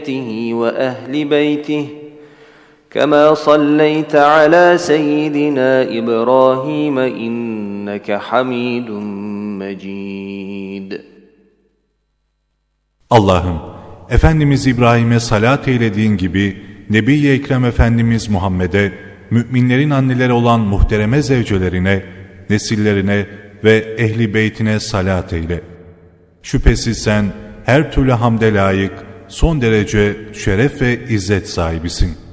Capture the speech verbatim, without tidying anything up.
وأهل بيته كما صليت على سيدنا إبراهيم إنك حميد مجيد. Allah'ım, Efendimiz İbrahim'e salat eylediğin gibi Nebi-i Ekrem Efendimiz Muhammed'e, müminlerin anneleri olan muhtereme zevcelerine, nesillerine ve ehli beytine salat eyle. Şüphesiz sen her türlü hamde layık, son derece şeref ve izzet sahibisin.